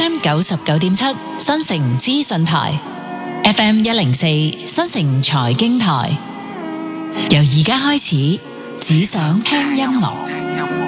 FM 99.7新城資訊台，FM 104新城財經台。由而家開始，只想聽音樂。